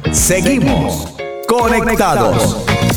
Seguimos conectados.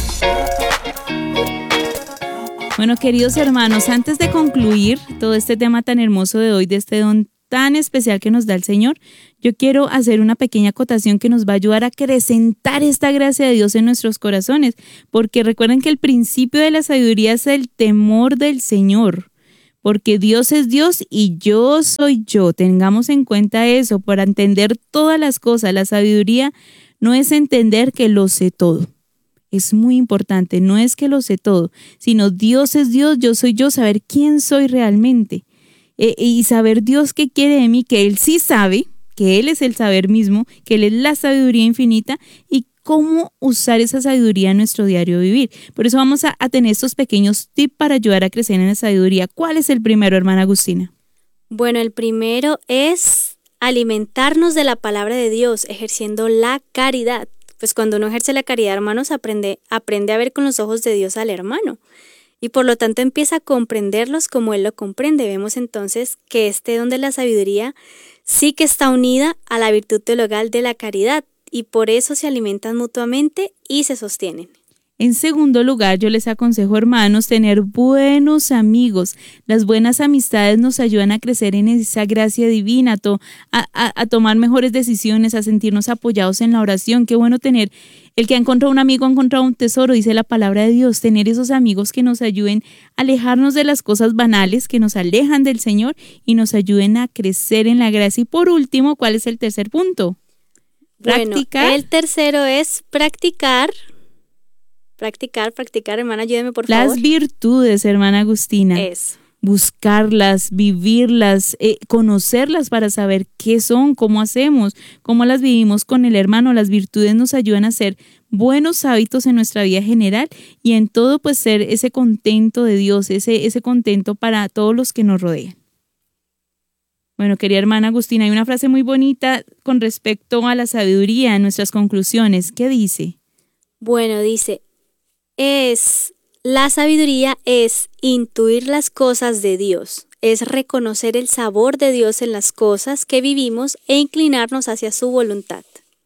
Bueno, queridos hermanos, antes de concluir todo este tema tan hermoso de hoy, de este don tan especial que nos da el Señor, yo quiero hacer una pequeña acotación que nos va a ayudar a acrecentar esta gracia de Dios en nuestros corazones, porque recuerden que el principio de la sabiduría es el temor del Señor, porque Dios es Dios y yo soy yo. Tengamos en cuenta eso para entender todas las cosas. La sabiduría no es entender que lo sé todo. Es muy importante, no es que lo sé todo, sino Dios es Dios, yo soy yo, saber quién soy realmente. Y saber Dios qué quiere de mí, que Él sí sabe, que Él es el saber mismo, que Él es la sabiduría infinita y cómo usar esa sabiduría en nuestro diario vivir. Por eso vamos a tener estos pequeños tips para ayudar a crecer en la sabiduría. ¿Cuál es el primero, hermana Agustina? Bueno, el primero es alimentarnos de la palabra de Dios, ejerciendo la caridad. Pues cuando uno ejerce la caridad, hermanos, aprende a ver con los ojos de Dios al hermano. Y por lo tanto empieza a comprenderlos como Él lo comprende. Vemos entonces que este don de la sabiduría sí que está unida a la virtud teologal de la caridad y por eso se alimentan mutuamente y se sostienen. En segundo lugar, yo les aconsejo, hermanos, tener buenos amigos. Las buenas amistades nos ayudan a crecer en esa gracia divina, a tomar mejores decisiones, a sentirnos apoyados en la oración. Qué bueno tener, el que ha encontrado un amigo ha encontrado un tesoro, dice la palabra de Dios. Tener esos amigos que nos ayuden a alejarnos de las cosas banales, que nos alejan del Señor y nos ayuden a crecer en la gracia. Y por último, ¿cuál es el tercer punto? Practicar. Bueno, el tercero es practicar, hermana, ayúdeme por favor. Las virtudes, hermana Agustina. Eso. Buscarlas, vivirlas, conocerlas para saber qué son, cómo hacemos, cómo las vivimos con el hermano. Las virtudes nos ayudan a hacer buenos hábitos en nuestra vida general y en todo pues ser ese contento de Dios, ese contento para todos los que nos rodean. Bueno, querida hermana Agustina, hay una frase muy bonita con respecto a la sabiduría en nuestras conclusiones. ¿Qué dice? Bueno, dice, la sabiduría es intuir las cosas de Dios, es reconocer el sabor de Dios en las cosas que vivimos e inclinarnos hacia su voluntad.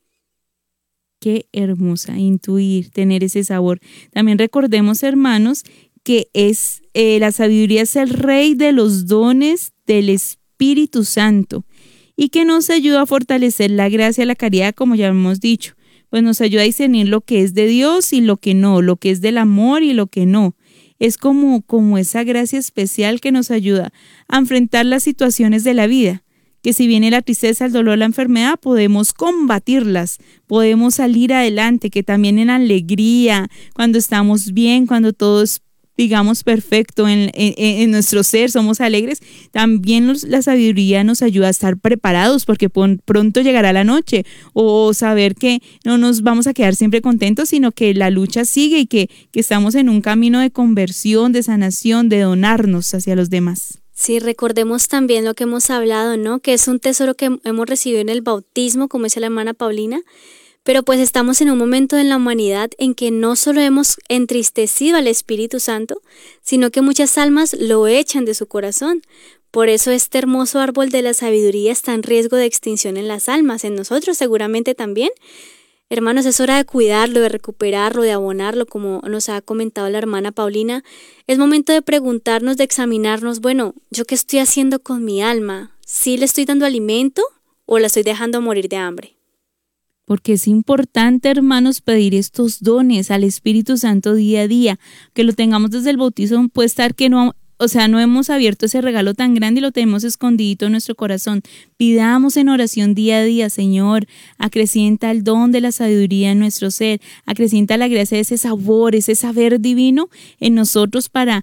Qué hermosa, intuir, tener ese sabor. También recordemos, hermanos, que la sabiduría es el rey de los dones del Espíritu Santo y que nos ayuda a fortalecer la gracia y la caridad, como ya hemos dicho. Pues nos ayuda a discernir lo que es de Dios y lo que no, lo que es del amor y lo que no. Es como esa gracia especial que nos ayuda a enfrentar las situaciones de la vida, que si viene la tristeza, el dolor, la enfermedad, podemos combatirlas, podemos salir adelante, que también en alegría, cuando estamos bien, cuando todo es digamos, perfecto en nuestro ser, somos alegres, también la sabiduría nos ayuda a estar preparados porque pronto llegará la noche o saber que no nos vamos a quedar siempre contentos, sino que la lucha sigue y que estamos en un camino de conversión, de sanación, de donarnos hacia los demás. Sí, recordemos también lo que hemos hablado, ¿no? Que es un tesoro que hemos recibido en el bautismo, como dice la hermana Paulina. Pero pues estamos en un momento en la humanidad en que no solo hemos entristecido al Espíritu Santo, sino que muchas almas lo echan de su corazón. Por eso este hermoso árbol de la sabiduría está en riesgo de extinción en las almas, en nosotros seguramente también. Hermanos, es hora de cuidarlo, de recuperarlo, de abonarlo, como nos ha comentado la hermana Paulina. Es momento de preguntarnos, de examinarnos, bueno, ¿yo qué estoy haciendo con mi alma? ¿Sí le estoy dando alimento o la estoy dejando morir de hambre? Porque es importante, hermanos, pedir estos dones al Espíritu Santo día a día, que lo tengamos desde el bautismo, puede estar que no hemos abierto ese regalo tan grande y lo tenemos escondidito en nuestro corazón. Pidamos en oración día a día, Señor, acrecienta el don de la sabiduría en nuestro ser, acrecienta la gracia de ese sabor, ese saber divino en nosotros para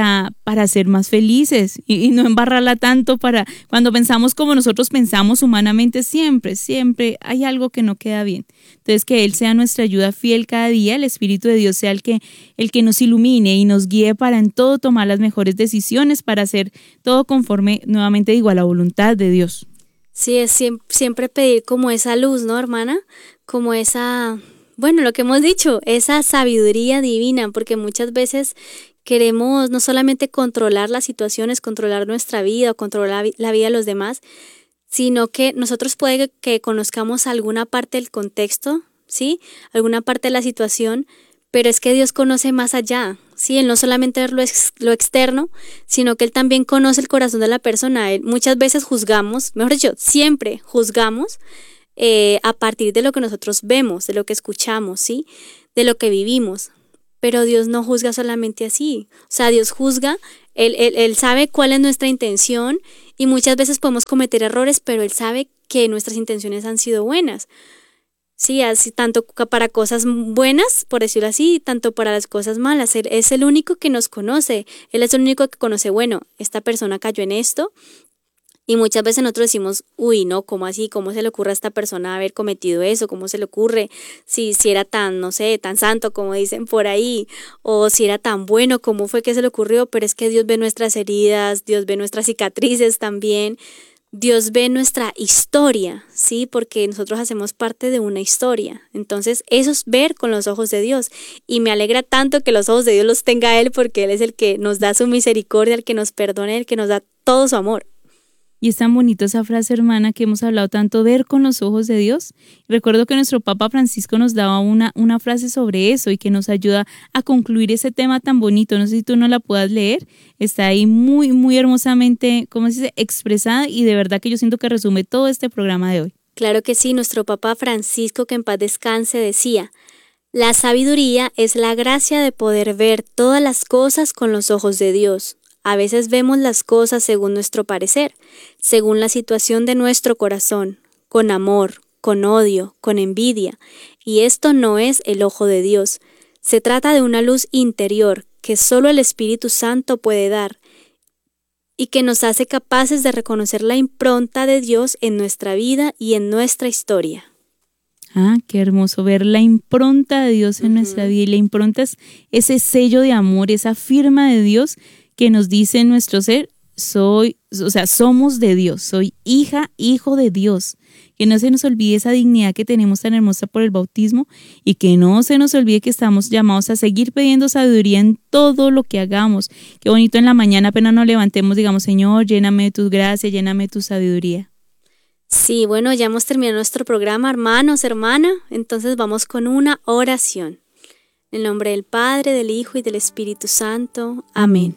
ser más felices y no embarrarla tanto para cuando pensamos como nosotros pensamos humanamente, siempre hay algo que no queda bien. Entonces que Él sea nuestra ayuda fiel cada día, el Espíritu de Dios sea el que nos ilumine y nos guíe para en todo tomar las mejores decisiones para hacer todo conforme, nuevamente digo, a la voluntad de Dios. Sí, es siempre pedir como esa luz, ¿no, hermana? Como esa, bueno, lo que hemos dicho, esa sabiduría divina, porque muchas veces queremos no solamente controlar las situaciones, controlar nuestra vida o controlar la vida de los demás, sino que nosotros puede que conozcamos alguna parte del contexto ¿sí? Alguna parte de la situación, pero es que Dios conoce más allá, ¿sí? Él no solamente ve lo externo, sino que Él también conoce el corazón de la persona. Muchas veces juzgamos, mejor dicho, siempre juzgamos a partir de lo que nosotros vemos, de lo que escuchamos, ¿sí? De lo que vivimos. Pero Dios no juzga solamente así. O sea, Dios juzga, Él sabe cuál es nuestra intención y muchas veces podemos cometer errores, pero Él sabe que nuestras intenciones han sido buenas. Sí, así tanto para cosas buenas, por decirlo así, tanto para las cosas malas. Él es el único que nos conoce. Él es el único que conoce, bueno, esta persona cayó en esto. Y muchas veces nosotros decimos, uy, no, ¿cómo así? ¿Cómo se le ocurre a esta persona haber cometido eso? ¿Cómo se le ocurre? Si era tan, no sé, tan santo como dicen por ahí, o si era tan bueno, ¿cómo fue que se le ocurrió? Pero es que Dios ve nuestras heridas, Dios ve nuestras cicatrices también, Dios ve nuestra historia, ¿sí? Porque nosotros hacemos parte de una historia. Entonces, eso es ver con los ojos de Dios. Y me alegra tanto que los ojos de Dios los tenga Él, porque Él es el que nos da su misericordia, el que nos perdona, el que nos da todo su amor. Y es tan bonito esa frase, hermana, que hemos hablado tanto, ver con los ojos de Dios. Recuerdo que nuestro Papa Francisco nos daba una frase sobre eso y que nos ayuda a concluir ese tema tan bonito. No sé si tú no la puedas leer. Está ahí muy, muy hermosamente, ¿cómo se dice?, expresada, y de verdad que yo siento que resume todo este programa de hoy. Claro que sí, nuestro Papa Francisco, que en paz descanse, decía: la sabiduría es la gracia de poder ver todas las cosas con los ojos de Dios. A veces vemos las cosas según nuestro parecer, según la situación de nuestro corazón, con amor, con odio, con envidia. Y esto no es el ojo de Dios. Se trata de una luz interior que solo el Espíritu Santo puede dar y que nos hace capaces de reconocer la impronta de Dios en nuestra vida y en nuestra historia. Ah, qué hermoso ver la impronta de Dios en nuestra vida. Y la impronta es ese sello de amor, esa firma de Dios que nos dice en nuestro ser, somos de Dios, soy hija, hijo de Dios. Que no se nos olvide esa dignidad que tenemos tan hermosa por el bautismo y que no se nos olvide que estamos llamados a seguir pidiendo sabiduría en todo lo que hagamos. Qué bonito en la mañana apenas nos levantemos, digamos, Señor, lléname de tus gracias, lléname de tu sabiduría. Sí, bueno, ya hemos terminado nuestro programa, hermanos, hermana. Entonces vamos con una oración. En el nombre del Padre, del Hijo y del Espíritu Santo. Amén.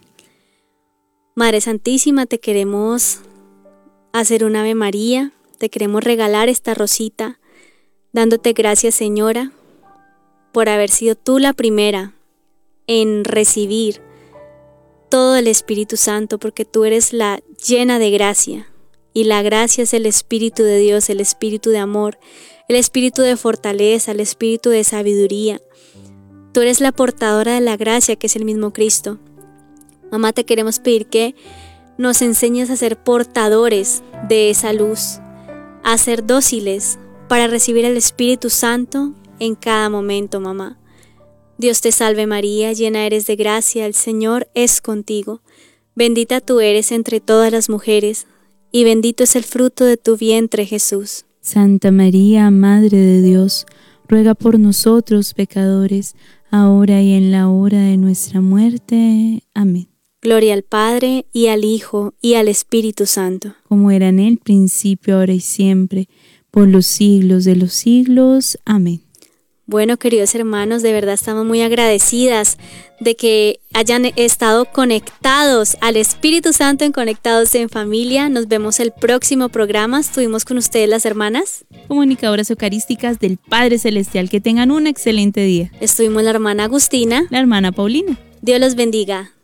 Madre Santísima, te queremos hacer un Ave María, te queremos regalar esta rosita, dándote gracias, Señora, por haber sido tú la primera en recibir todo el Espíritu Santo, porque tú eres la llena de gracia, y la gracia es el Espíritu de Dios, el Espíritu de amor, el Espíritu de fortaleza, el Espíritu de sabiduría. Tú eres la portadora de la gracia, que es el mismo Cristo. Mamá, te queremos pedir que nos enseñes a ser portadores de esa luz, a ser dóciles para recibir el Espíritu Santo en cada momento, mamá. Dios te salve María, llena eres de gracia, el Señor es contigo. Bendita tú eres entre todas las mujeres, y bendito es el fruto de tu vientre, Jesús. Santa María, Madre de Dios, ruega por nosotros pecadores, ahora y en la hora de nuestra muerte. Amén. Gloria al Padre, y al Hijo, y al Espíritu Santo. Como era en el principio, ahora y siempre, por los siglos de los siglos. Amén. Bueno, queridos hermanos, de verdad estamos muy agradecidas de que hayan estado conectados al Espíritu Santo en Conectados en Familia. Nos vemos el próximo programa. Estuvimos con ustedes las hermanas comunicadoras eucarísticas del Padre Celestial. Que tengan un excelente día. Estuvimos la hermana Agustina, la hermana Paulina. Dios los bendiga.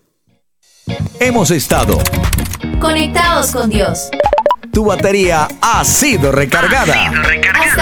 Hemos estado conectados con Dios. Tu batería ha sido recargada.